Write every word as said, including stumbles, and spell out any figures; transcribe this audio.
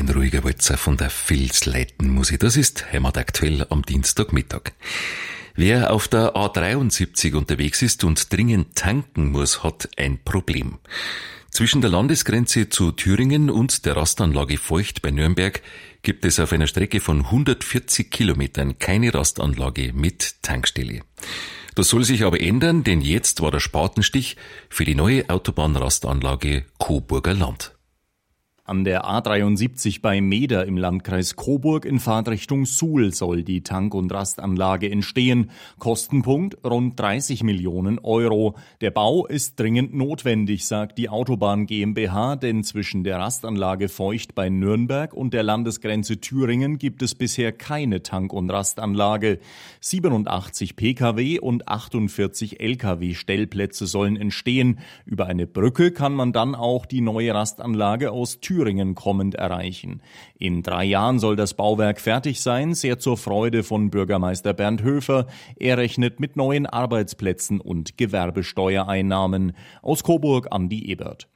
ein ruhiger Walzer von der Vilsleiten-Musik. Das ist Heimat aktuell am Dienstagmittag. Wer auf der A dreiundsiebzig unterwegs ist und dringend tanken muss, hat ein Problem. Zwischen der Landesgrenze zu Thüringen und der Rastanlage Voigt bei Nürnberg gibt es auf einer Strecke von hundertvierzig Kilometern keine Rastanlage mit Tankstelle. Das soll sich aber ändern, denn jetzt war der Spatenstich für die neue Autobahnrastanlage Coburger Land. An der A dreiundsiebzig bei Meeder im Landkreis Coburg in Fahrtrichtung Suhl soll die Tank- und Rastanlage entstehen. Kostenpunkt rund dreißig Millionen Euro. Der Bau ist dringend notwendig, sagt die Autobahn GmbH, denn zwischen der Rastanlage Voigt bei Nürnberg und der Landesgrenze Thüringen gibt es bisher keine Tank- und Rastanlage. siebenundachtzig Pkw und achtundvierzig Lkw-Stellplätze sollen entstehen. Über eine Brücke kann man dann auch die neue Rastanlage aus Thüringen kommend erreichen. In drei Jahren soll das Bauwerk fertig sein, sehr zur Freude von Bürgermeister Bernd Höfer. Er rechnet mit neuen Arbeitsplätzen und Gewerbesteuereinnahmen. Aus Coburg Andi Ebert.